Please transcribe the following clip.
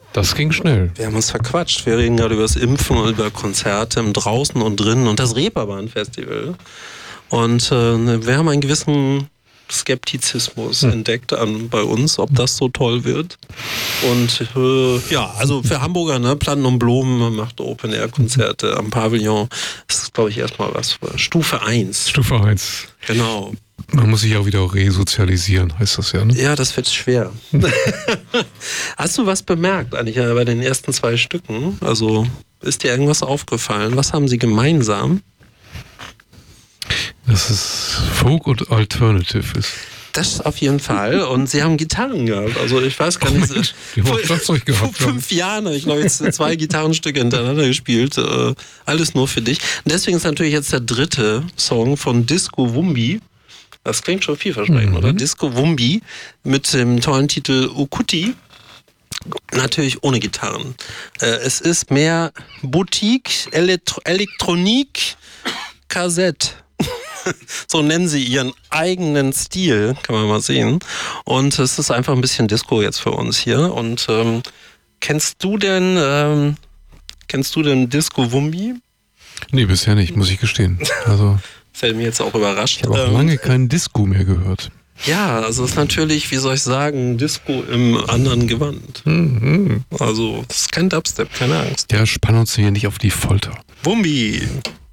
Das ging schnell. Wir haben uns verquatscht. Wir reden gerade über das Impfen und über Konzerte im Draußen und Drinnen und das Reeperbahn-Festival. Und wir haben einen gewissen Skeptizismus entdeckt bei uns, ob das so toll wird. Und also für Hamburger, ne, Platten und Blumen macht Open-Air-Konzerte am Pavillon. Das ist, glaube ich, erstmal was für Stufe 1. Stufe 1. Genau. Man muss sich auch wieder resozialisieren, heißt das ja, ne? Ja, das wird schwer. Hast du was bemerkt eigentlich bei den ersten 2 Stücken? Also ist dir irgendwas aufgefallen? Was haben sie gemeinsam? Dass es Folk und Alternative ist. Das auf jeden Fall. Und sie haben Gitarren gehabt. Also ich weiß gar nicht. Mensch, die haben auch Schlagzeug gehabt. Vor 5 Jahren habe ich, glaube ich, 2 Gitarrenstücke hintereinander gespielt. Alles nur für dich. Und deswegen ist natürlich jetzt der 3. Song von Disco Wumbi. Das klingt schon vielversprechend, oder? Disco Wumbi mit dem tollen Titel Ukuti. Natürlich ohne Gitarren. Es ist mehr Boutique, Elektronik, Kassett. So nennen sie ihren eigenen Stil, kann man mal sehen. Und es ist einfach ein bisschen Disco jetzt für uns hier. Und kennst du denn Disco Wumbi? Nee, bisher nicht, muss ich gestehen. Also Fällt mir jetzt auch überrascht. ich habe auch lange keinen Disco mehr gehört. Ja, also es ist natürlich, wie soll ich sagen, Disco im anderen Gewand. Also es ist kein Dubstep, keine Angst. Ja, spannen uns hier nicht auf die Folter. Wumbi!